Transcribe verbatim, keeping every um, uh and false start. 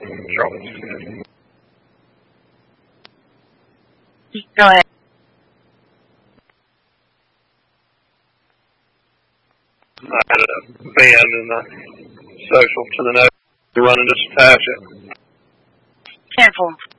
Go ahead. I had a band in the social to the next running just attach it. Careful.